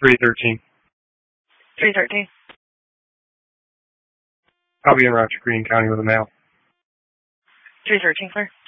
313. 313. I'll be in route to Greene County with a mail. 313, clear.